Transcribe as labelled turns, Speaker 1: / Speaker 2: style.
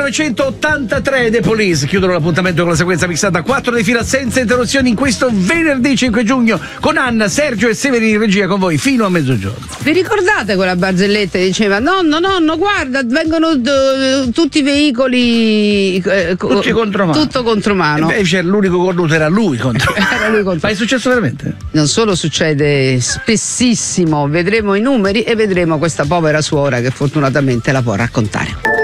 Speaker 1: 1983 The Police chiudono l'appuntamento con la sequenza mixata 4 di fila senza interruzioni in questo venerdì 5 giugno con Anna, Sergio e Severi in regia con voi fino a mezzogiorno.
Speaker 2: Vi ricordate quella barzelletta che diceva nonno, guarda, vengono tutti i veicoli
Speaker 1: tutti contro mano.
Speaker 2: Tutto contro mano.
Speaker 1: Invece l'unico cornuto era lui contro.
Speaker 2: Era lui contro.
Speaker 1: Ma è successo veramente?
Speaker 2: Non solo succede spessissimo, vedremo i numeri e vedremo questa povera suora che fortunatamente la può raccontare.